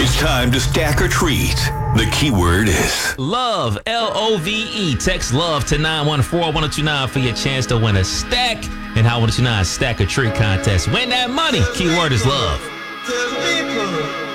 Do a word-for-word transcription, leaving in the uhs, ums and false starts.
It's time to stack or treat. The keyword is love. L O V E. Text love to nine one four one zero two nine for your chance to win a stack. And how one zero two nine stack or treat contest. Win that money. Keyword is love.